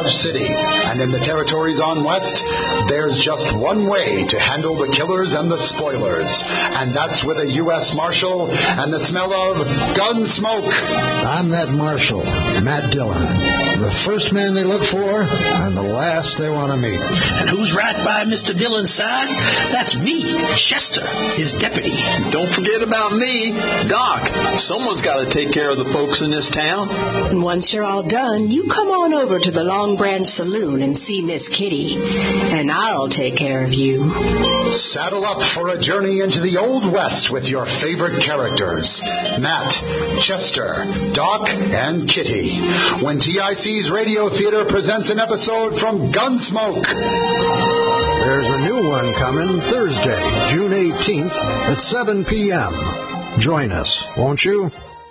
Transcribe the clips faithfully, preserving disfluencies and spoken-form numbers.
Dodge City. And in the territories on West, there's just one way to handle the killers and the spoilers. And that's with a U S Marshal and the smell of gun smoke. I'm that Marshal, Matt Dillon. The first man they look for and the last they want to meet. And who's right by Mister Dillon's side? That's me, Chester, his deputy. Don't forget about me, Doc. Someone's got to take care of the folks in this town. And once you're all done, you come on over to the Long Branch Saloon and see Miss Kitty, and I'll take care of you. Saddle up for a journey into the Old West with your favorite characters, Matt, Chester, Doc, and Kitty, when T I C's Radio Theater presents an episode from Gunsmoke. There's a new one coming Thursday, June eighteenth at seven p.m. Join us, won't you?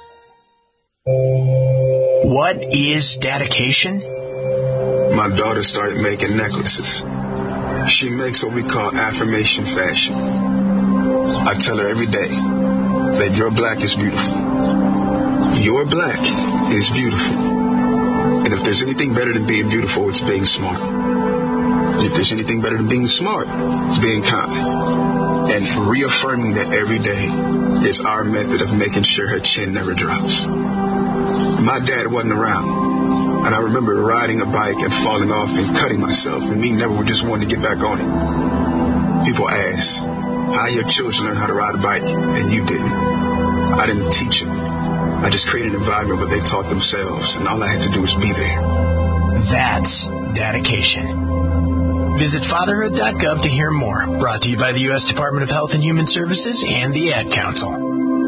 What is dedication? My daughter started making necklaces. She makes what we call affirmation fashion. I tell her every day that your black is beautiful. Your black is beautiful. And if there's anything better than being beautiful, it's being smart. And if there's anything better than being smart, it's being kind. And reaffirming that every day is our method of making sure her chin never drops. My dad wasn't around, and I remember riding a bike and falling off and cutting myself, and me never just wanting to get back on it. People ask, how your children learn how to ride a bike, and you didn't. I didn't teach them. I just created an environment where they taught themselves, and all I had to do was be there. That's dedication. Visit fatherhood dot gov to hear more. Brought to you by the U S Department of Health and Human Services and the Ad Council.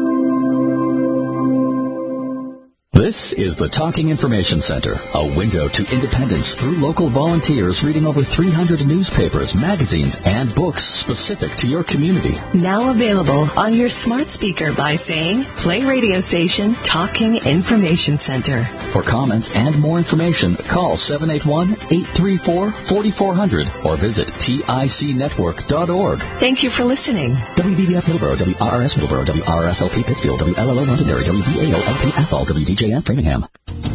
This is the Talking Information Center, a window to independence through local volunteers reading over three hundred newspapers, magazines, and books specific to your community. Now available on your smart speaker by saying, play radio station Talking Information Center. For comments and more information, call seven eight one, eight three four, four four zero zero or visit tic network dot org. Thank you for listening. W B B F Middleborough, W R R S Middleborough, W R R S L P Pittsfield, W L L O Londonderry, W V A O L P Athol, W D J F Framingham.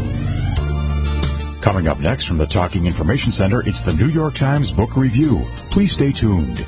Coming up next from the Talking Information Center, it's the New York Times Book Review. Please stay tuned.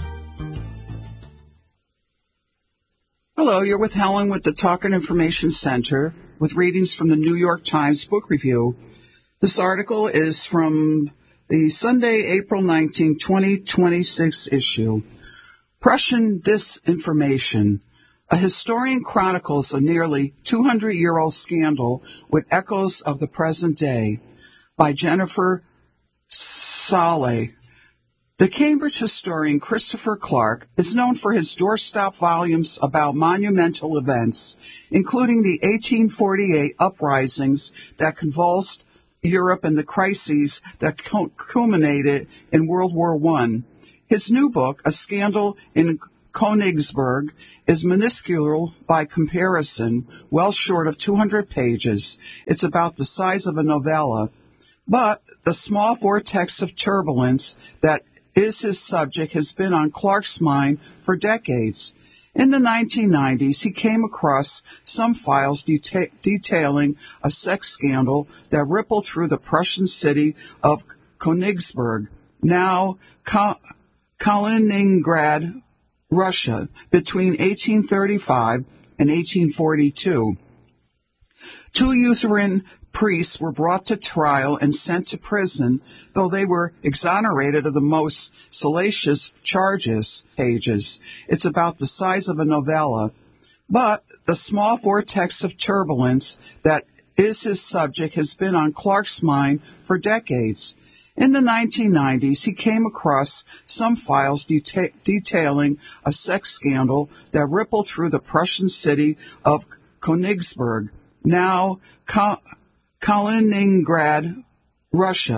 Hello, you're with Helen with the Talking Information Center with readings from the New York Times Book Review. This article is from the Sunday, April nineteenth, twenty twenty-six issue. Prussian Disinformation. A historian chronicles a nearly two hundred year old scandal with echoes of the present day, by Jennifer Saleh. The Cambridge historian Christopher Clark is known for his doorstop volumes about monumental events, including the eighteen forty-eight uprisings that convulsed Europe and the crises that culminated in World War One. His new book, A Scandal in Königsberg, is minuscule by comparison, well short of two hundred pages. It's about the size of a novella. But the small vortex of turbulence that is his subject has been on Clark's mind for decades. In the nineteen nineties, he came across some files deta- detailing a sex scandal that rippled through the Prussian city of Königsberg, now Ka- Kaliningrad, Russia, between eighteen thirty-five and eighteen forty-two. Two Lutheran priests were brought to trial and sent to prison, though they were exonerated of the most salacious charges. Pages. It's about the size of a novella. But the small vortex of turbulence that is his subject has been on Clark's mind for decades. In the nineteen nineties, he came across some files deta- detailing a sex scandal that rippled through the Prussian city of Königsberg, now Ka- Kaliningrad, Russia.